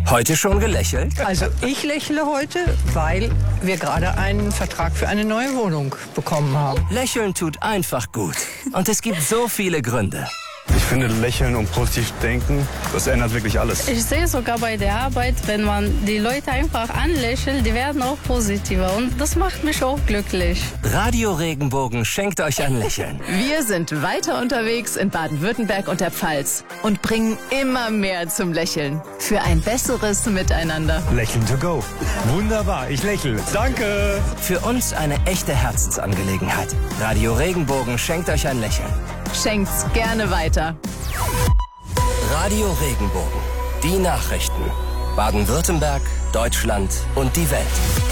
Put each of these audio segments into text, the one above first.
Heute schon gelächelt? Also ich lächle heute, weil wir gerade einen Vertrag für eine neue Wohnung bekommen haben. Lächeln tut einfach gut. Und es gibt so viele Gründe. Ich finde, lächeln und positiv denken, das ändert wirklich alles. Ich sehe sogar bei der Arbeit, wenn man die Leute einfach anlächelt, die werden auch positiver. Und das macht mich auch glücklich. Radio Regenbogen schenkt euch ein Lächeln. Wir sind weiter unterwegs in Baden-Württemberg und der Pfalz und bringen immer mehr zum Lächeln. Für ein besseres Miteinander. Lächeln to go. Wunderbar, ich lächle. Danke. Für uns eine echte Herzensangelegenheit. Radio Regenbogen schenkt euch ein Lächeln. Schenkt's gerne weiter. Radio Regenbogen. Die Nachrichten. Baden-Württemberg, Deutschland und die Welt.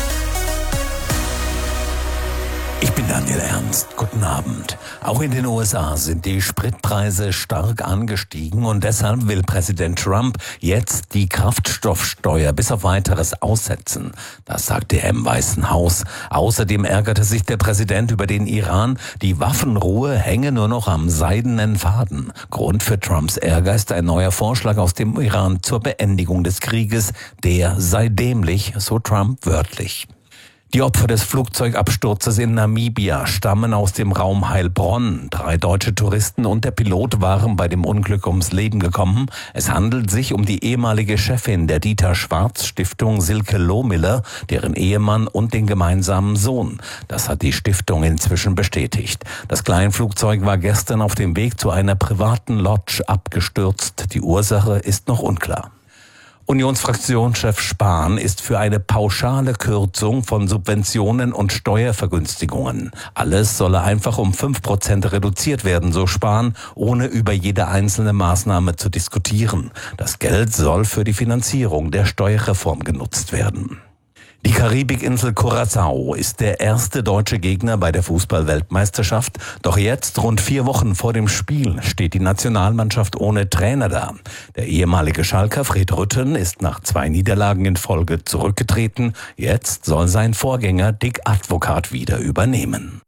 Ich bin Daniel Ernst. Guten Abend. Auch in den USA sind die Spritpreise stark angestiegen und deshalb will Präsident Trump jetzt die Kraftstoffsteuer bis auf Weiteres aussetzen. Das sagte er im Weißen Haus. Außerdem ärgerte sich der Präsident über den Iran. Die Waffenruhe hänge nur noch am seidenen Faden. Grund für Trumps Ärger ist ein neuer Vorschlag aus dem Iran zur Beendigung des Krieges. Der sei dämlich, so Trump wörtlich. Die Opfer des Flugzeugabsturzes in Namibia stammen aus dem Raum Heilbronn. 3 deutsche Touristen und der Pilot waren bei dem Unglück ums Leben gekommen. Es handelt sich um die ehemalige Chefin der Dieter-Schwarz-Stiftung Silke Lohmiller, deren Ehemann und den gemeinsamen Sohn. Das hat die Stiftung inzwischen bestätigt. Das Kleinflugzeug war gestern auf dem Weg zu einer privaten Lodge abgestürzt. Die Ursache ist noch unklar. Unionsfraktionschef Spahn ist für eine pauschale Kürzung von Subventionen und Steuervergünstigungen. Alles solle einfach um 5% reduziert werden, so Spahn, ohne über jede einzelne Maßnahme zu diskutieren. Das Geld soll für die Finanzierung der Steuerreform genutzt werden. Die Karibikinsel Curaçao ist der erste deutsche Gegner bei der Fußball-Weltmeisterschaft. Doch jetzt, rund 4 Wochen vor dem Spiel, steht die Nationalmannschaft ohne Trainer da. Der ehemalige Schalker Fred Rutten ist nach 2 Niederlagen in Folge zurückgetreten. Jetzt soll sein Vorgänger Dick Advokat wieder übernehmen.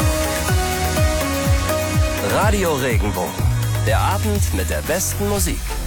Radio Regenbogen. Der Abend mit der besten Musik.